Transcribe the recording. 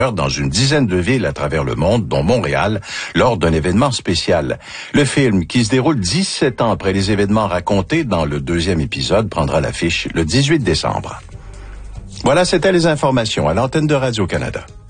dans une dizaine de villes à travers le monde, dont Montréal, lors d'un événement spécial. Le film, qui se déroule 17 ans après les événements racontés dans le 2e épisode, prendra l'affiche le 18 décembre. Voilà, c'était les informations à l'antenne de Radio-Canada.